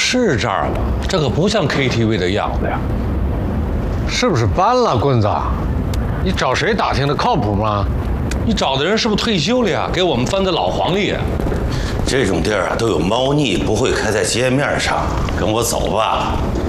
是这儿吗？这可不像 KTV 的样子呀。 是不是搬了，棍子？你找谁打听的？靠谱吗？ 你找的人是不是退休了呀？给我们翻的老黄历。 这种地儿啊都有猫腻，不会开在街面上。跟我走吧。